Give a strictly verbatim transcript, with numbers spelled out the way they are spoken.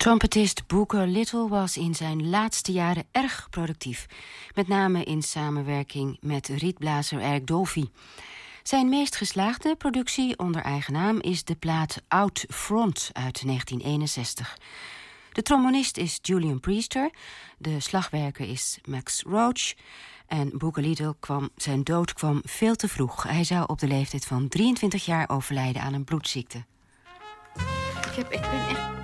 Trompetist Booker Little was in zijn laatste jaren erg productief. Met name in samenwerking met rietblazer Eric Dolphy. Zijn meest geslaagde productie onder eigen naam is de plaat Out Front uit negentien eenenzestig. De trombonist is Julian Priester, de slagwerker is Max Roach. En Booker Little kwam, zijn dood kwam veel te vroeg. Hij zou op de leeftijd van drieëntwintig jaar overlijden aan een bloedziekte. Ik, heb, ik ben echt...